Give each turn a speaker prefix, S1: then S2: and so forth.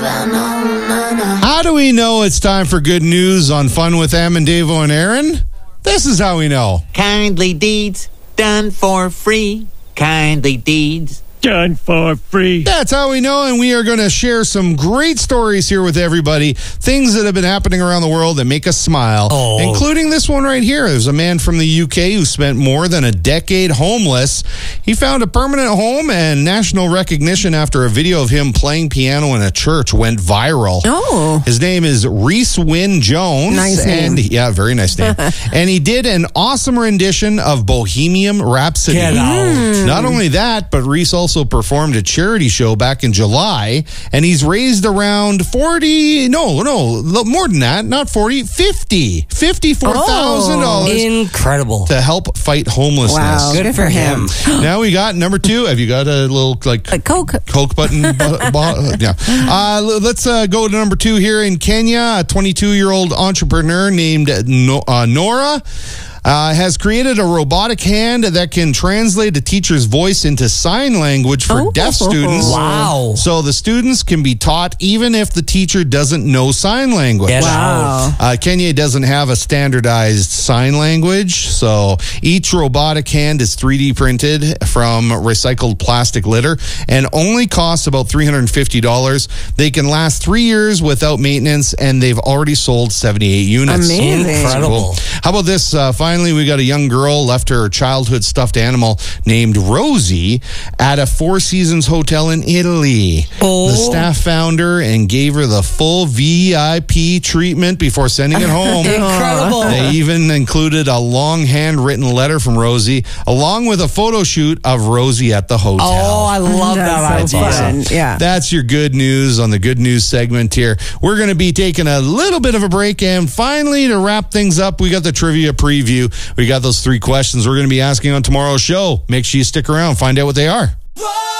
S1: How do we know it's time for good news on Fun with Em and Davo and Aaron? This is how we know.
S2: Kindly deeds done for free. Kindly deeds
S3: done for free.
S1: That's how we know, and we are going to share some great stories here with everybody. Things that have been happening around the world that make us smile, including this one right here. There's a man from the UK who spent more than a decade homeless. He found a permanent home and national recognition after a video of him playing piano in a church went viral.
S4: Oh.
S1: His name is Reese Wynn Jones.
S4: Nice name.
S1: Yeah, very nice name. And he did an awesome rendition of Bohemian Rhapsody.
S3: Get out.
S1: Not only that, but Reese also performed a charity show back in July, and he's raised around more than that, not 40, $54,000
S3: Incredible.
S1: to help fight homelessness.
S4: Wow, good for him.
S1: Now we got number 2. Have you got a little
S4: Coke
S1: button? Yeah. Let's go to number 2 here in Kenya. A 22-year-old entrepreneur named Nora has created a robotic hand that can translate a teacher's voice into sign language for deaf students.
S3: Wow.
S1: So the students can be taught even if the teacher doesn't know sign language.
S3: Get
S4: Wow.
S1: Kenya doesn't have a standardized sign language, so each robotic hand is 3D printed from recycled plastic litter and only costs about $350. They can last 3 years without maintenance, and they've already sold 78 units.
S4: Amazing.
S3: Incredible.
S1: How about this? Finally, we got a young girl left her childhood stuffed animal named Rosie at a Four Seasons hotel in Italy. The staff found her and gave her the full VIP treatment before sending it home.
S3: Incredible.
S1: They even included a long handwritten letter from Rosie, along with a photo shoot of Rosie at the hotel.
S3: Oh, I love that
S4: That's so
S3: idea.
S4: fun. Yeah.
S1: That's your good news on the good news segment here. We're going to be taking a little bit of a break, and finally, to wrap things up, we got the trivia preview. We got those 3 questions we're going to be asking on tomorrow's show. Make sure you stick around, find out what they are.